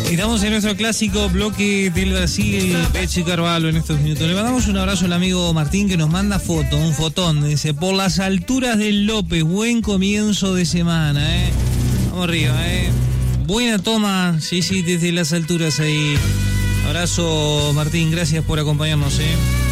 Estamos en nuestro clásico bloque del Brasil, Peche Carvalho en estos minutos. Le mandamos un abrazo al amigo Martín que nos manda foto, un fotón. Dice, por las alturas del López, buen comienzo de semana, Vamos arriba, Buena toma, sí, desde las alturas ahí. Abrazo Martín, gracias por acompañarnos,